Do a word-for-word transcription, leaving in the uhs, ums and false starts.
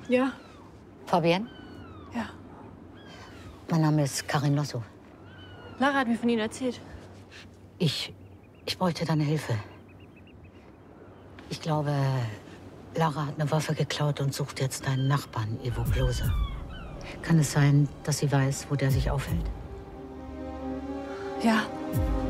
Ja. Fabienne? Ja. Mein Name ist Karin Losso. Lara hat mir von Ihnen erzählt. Ich, ich bräuchte deine Hilfe. Ich glaube, Lara hat eine Waffe geklaut und sucht jetzt deinen Nachbarn, Ivo Klose. Kann es sein, dass sie weiß, wo der sich aufhält? Ja.